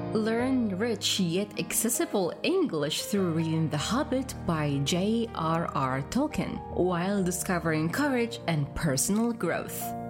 Learn rich yet accessible English through reading The Hobbit by J.R.R. Tolkien while discovering courage and personal growth.